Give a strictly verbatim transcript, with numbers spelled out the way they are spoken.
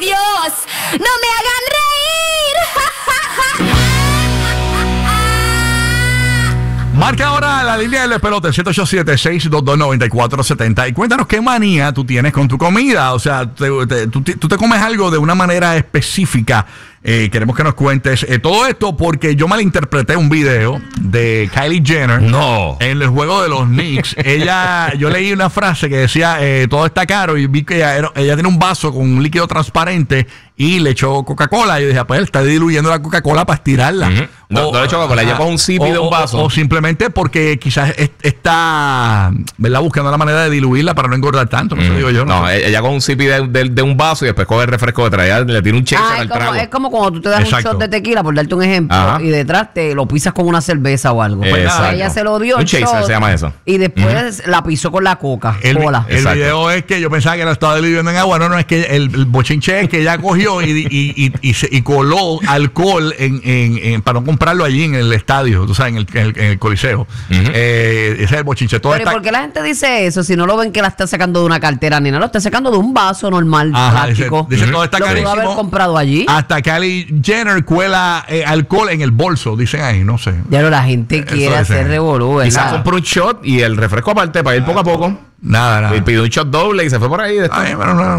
Dios, no me hagan reír. Marca ahora la línea del despelote siete ocho siete, seis dos dos, nueve cuatro siete cero y cuéntanos qué manía tú tienes con tu comida. O sea, te, te, tú, tú te comes algo de una manera específica. Eh, queremos que nos cuentes eh, todo esto porque yo malinterpreté un video de Kylie Jenner. No. En el juego de los Knicks. Ella, yo leí una frase que decía eh, todo está caro y vi que ella, era, ella tiene un vaso con un líquido transparente y le echó Coca-Cola. Y yo dije, pues él está diluyendo la Coca-Cola para estirarla. Uh-huh. No, o, no le echó Coca-Cola, ella con un sipi de un vaso. O, o simplemente porque quizás es, está, ¿verdad?, buscando la manera de diluirla para no engordar tanto. No uh-huh. sé, digo yo. No, no ella con un sipi de, de, de un vaso y después coge el refresco detrás. Ella le tira un chaser ah, al como, trago. Es como cuando tú te das Exacto. un shot de tequila, por darte un ejemplo, Ajá. y detrás te lo pisas con una cerveza o algo. Pues nada, ella se lo dio un el chaser shot se llama eso. y después uh-huh. la pisó con la coca. El, cola. el video es que yo pensaba que lo estaba diluyendo en agua. No, no, es que el, el bochinche es que ella cogió y, y, y, y, se, y coló alcohol en, en, en, para no comprarlo allí en el estadio, tú sabes, en el, en el, en el Coliseo. Uh-huh. eh, ese es el bochinche. Todo Pero está... ¿por qué la gente dice eso? Si no lo ven que la está sacando de una cartera ni nada, lo está sacando de un vaso normal, Ajá, plástico. Dice, dice todo está lo carísimo. pudo haber comprado allí. Hasta Kylie Jenner cuela eh, alcohol en el bolso, dicen ahí, no sé. Ya no, la gente quiere hacer revolú, ¿verdad? Quizás compró un shot y el refresco aparte para ir poco a poco. Nada, nada. Y pidió un shot doble y se fue por ahí. Ay, pero no,